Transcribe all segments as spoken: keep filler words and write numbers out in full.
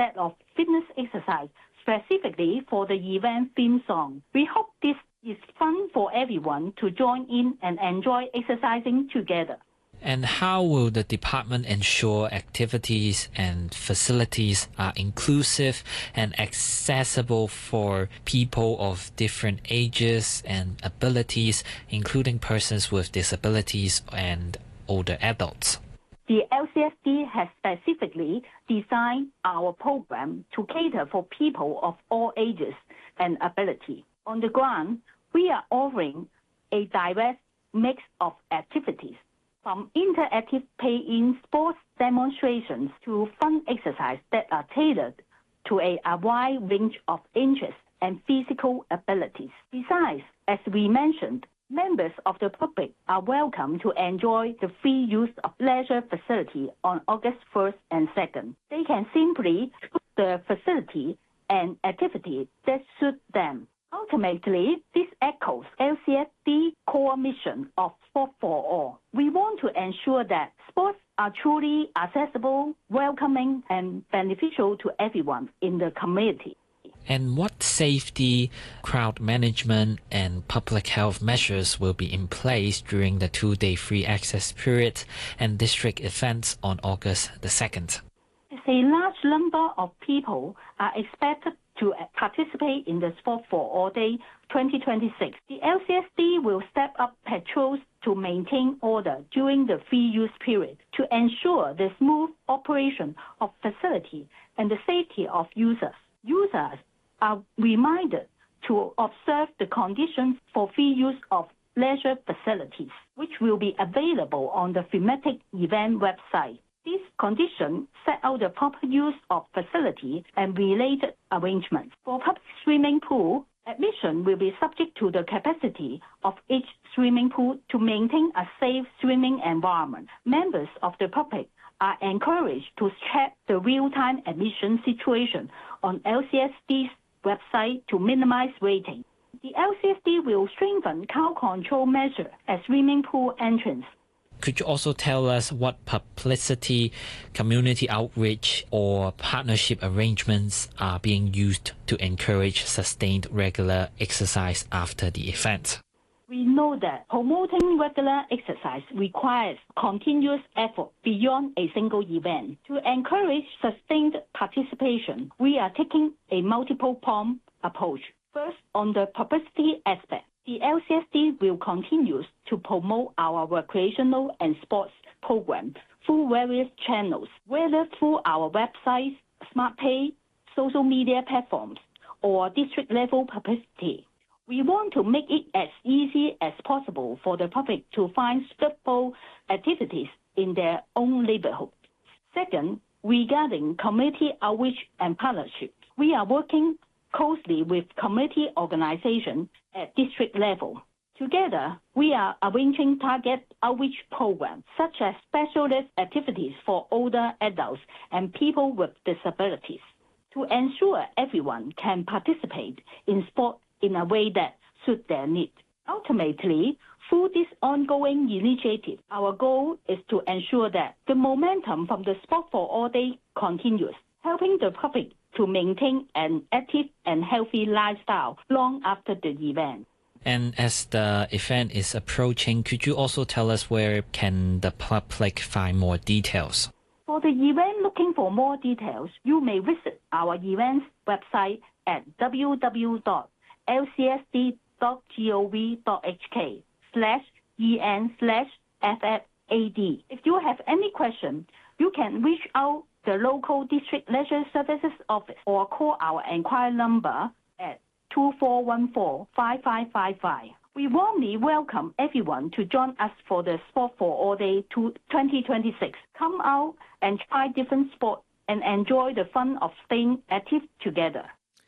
set of fitness exercise specifically for the event theme song. We hope this is fun for everyone to join in and enjoy exercising together. And how will the department ensure activities and facilities are inclusive and accessible for people of different ages and abilities, including persons with disabilities and older adults? The L C S D has specifically designed our program to cater for people of all ages and ability. On the ground, we are offering a diverse mix of activities, from interactive pay-in sports demonstrations to fun exercise that are tailored to a, a wide range of interests and physical abilities. Besides, as we mentioned, members of the public are welcome to enjoy the free use of leisure facility on August first and second. They can simply choose the facility and activity that suit them. Ultimately, this echoes L C S D core mission of Sport for All. We want to ensure that sports are truly accessible, welcoming, and beneficial to everyone in the community. And what safety, crowd management, and public health measures will be in place during the two-day free access period and district events on August the second? As a large number of people are expected to participate in the Sport for All Day twenty twenty-six, the L C S D will step up patrols to maintain order during the free use period to ensure the smooth operation of facility and the safety of users. Users are reminded to observe the conditions for free use of leisure facilities, which will be available on the thematic event website. These conditions set out the proper use of facility and related arrangements. For public swimming pool, admission will be subject to the capacity of each swimming pool to maintain a safe swimming environment. Members of the public are encouraged to check the real-time admission situation on L C S D's website to minimize waiting. The L C S D will strengthen crowd control measures at swimming pool entrance. Could you also tell us what publicity, community outreach, or partnership arrangements are being used to encourage sustained regular exercise after the event? We know that promoting regular exercise requires continuous effort beyond a single event. To encourage sustained participation, we are taking a multiple-pronged approach. First, on the publicity aspect, the L C S D will continue to promote our recreational and sports programs through various channels, whether through our websites, SmartPay, social media platforms, or district-level publicity. We want to make it as easy as possible for the public to find suitable activities in their own neighborhood. Second, regarding community outreach and partnership, we are working closely with community organizations at district level. Together, we are arranging target outreach programs such as specialist activities for older adults and people with disabilities to ensure everyone can participate in sport in a way that suits their needs. Ultimately, through this ongoing initiative, our goal is to ensure that the momentum from the Sport for All Day continues, helping the public to maintain an active and healthy lifestyle long after the event. And as the event is approaching, could you also tell us where can the public find more details? For the event looking for more details, you may visit our events website at w w w dot l c s d dot gov dot h k slash en slash ffad. If you have any question, you can reach out the local district leisure services office or call our enquiry number at two four one four, five five five five. We warmly welcome everyone to join us for the Sport for All Day twenty twenty-six. Come out and try different sports and enjoy the fun of staying active together.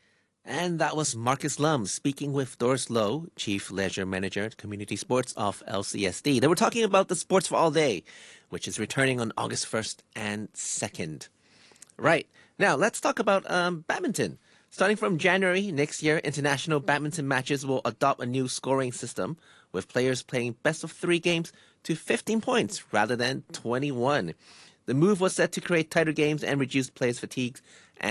And that was Marcus Lum speaking with Doris Lowe, Chief Leisure Manager at Community Sports of L C S D. They were talking about the Sports for All Day, which is returning on August first and second. Right. Now, let's talk about um, badminton. Starting from January next year, international badminton matches will adopt a new scoring system, with players playing best of three games to fifteen points rather than twenty-one. The move was set to create tighter games and reduce players' fatigue